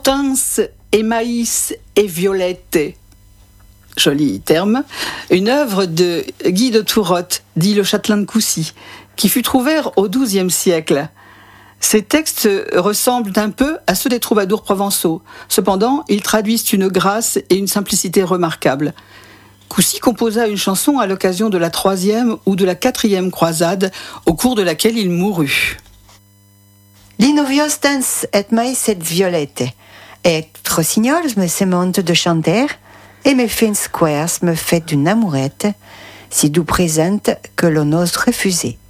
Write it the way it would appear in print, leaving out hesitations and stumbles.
Hortense et maïs et violette. Joli terme. Une œuvre de Guy de Tourotte, dit le châtelain de Coucy, qui fut ouvert au XIIe siècle. Ces textes ressemblent un peu à ceux des troubadours provençaux. Cependant, ils traduisent une grâce et une simplicité remarquables. Coucy composa une chanson à l'occasion de la 3e ou de la 4e croisade, au cours de laquelle il mourut. L'innoviostens et mais et violette. Et rossignols me se monte de chanter, et mes fins squares me fait d'une amourette, si d'où présente que l'on ose refuser.